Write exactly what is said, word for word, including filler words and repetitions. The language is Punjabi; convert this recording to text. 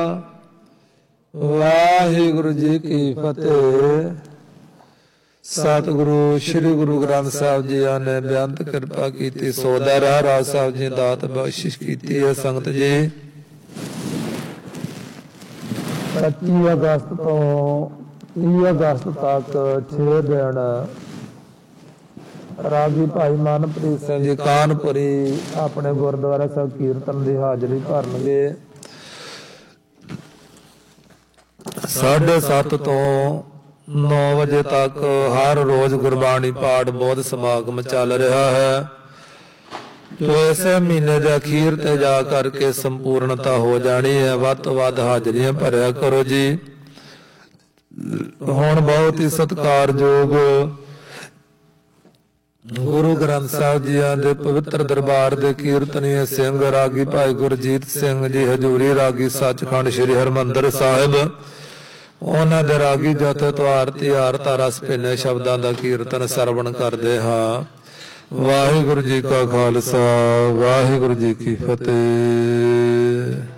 ਵਾਹਿਗੁਰੂ ਜੀ ਕੀ ਫਤਿਹ। ਸਤਿਗੁਰੂ ਸ੍ਰੀ ਗੁਰੂ ਗ੍ਰੰਥ ਸਾਹਿਬ ਜੀ ਨੇ ਬੇਅੰਤ ਕਿਰਪਾ ਕੀਤੀ। ਸੋਦਾ ਰਾਜ ਸਾਹਿਬ ਜੀ ਦਾਤ ਬਖਸ਼ਿਸ਼ ਕੀਤੀ ਹੈ। ਸੰਗਤ ਜੀ, ਪੱਚੀ ਅਗਸਤ ਤੋਂ ਤੀਹ ਅਗਸਤ ਤੱਕ ਛੇ ਦਿਨ ਰਾਗੀ ਭਾਈ ਮਨਪ੍ਰੀਤ ਸਿੰਘ ਜੀ ਕਾਨਪੁਰੀ ਆਪਣੇ ਗੁਰਦੁਆਰਾ ਸਾਹਿਬ ਕੀਰਤਨ ਦੀ ਹਾਜ਼ਰੀ ਭਰਨਗੇ। ਸਾਢੇ ਸੱਤ ਤੋਂ ਨੌ ਵਜੇ ਤੱਕ ਹਰ ਰੋਜ਼ ਗੁਰਬਾਣੀ ਪਾਠ ਬੋਧ ਸਮਾਗਮ ਚੱਲ ਰਿਹਾ ਹੈ। ਜੋ ਇਸੇ ਮਹੀਨੇ ਦੇ ਅਖੀਰ ਤੇ ਜਾ ਕਰਕੇ ਸੰਪੂਰਨਤਾ ਹੋ ਜਾਣੀ ਹੈ। ਵੱਧ ਤੋਂ ਵੱਧ ਹਾਜ਼ਰੀਆਂ ਭਰਿਆ ਕਰੋ ਜੀ। ਹੁਣ ਬਹੁਤ ਹੀ ਸਤਿਕਾਰਯੋਗ ਗੁਰੂ ਗ੍ਰੰਥ ਸਾਹਿਬ ਜੀ ਦੇ ਪਵਿੱਤਰ ਦਰਬਾਰ ਦੇ ਕੀਰਤਨੀ ਸਿੰਘ ਰਾਗੀ ਭਾਈ ਗੁਰਜੀਤ ਸਿੰਘ ਜੀ ਹਜ਼ੂਰੀ ਰਾਗੀ ਸੱਚਖੰਡ ਸ੍ਰੀ ਹਰਿਮੰਦਰ ਸਾਹਿਬ, ਉਹਨਾਂ ਦੇ ਰਾਗੀ ਜਥੇ ਤੋਂ ਆਰਤੀ ਆਰਤਾ ਰਸ ਭਿੰਨੇ ਸ਼ਬਦਾਂ ਦਾ ਕੀਰਤਨ ਸਰਵਣ ਕਰਦੇ ਹਾਂ। ਵਾਹਿਗੁਰੂ ਜੀ ਕਾ ਖਾਲਸਾ, ਵਾਹਿਗੁਰੂ ਜੀ ਕੀ ਫਤਿਹ।